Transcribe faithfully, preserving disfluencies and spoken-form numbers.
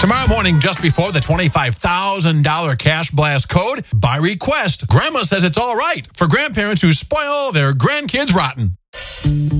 Tomorrow morning, just before the twenty-five thousand dollars Cash Blast code, by request, Grandma says it's all right for grandparents who spoil their grandkids rotten.